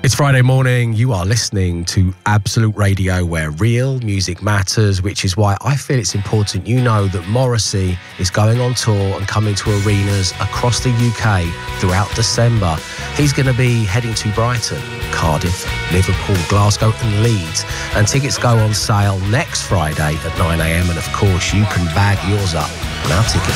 It's Friday morning, you are listening to Absolute Radio, where real music matters, which is why I feel it's important you know that Morrissey is going on tour and coming to arenas across the UK throughout December. He's going to be heading to Brighton, Cardiff, Liverpool, Glasgow and Leeds, and tickets go on sale next Friday at 9 a.m, and of course you can bag yours up on our ticket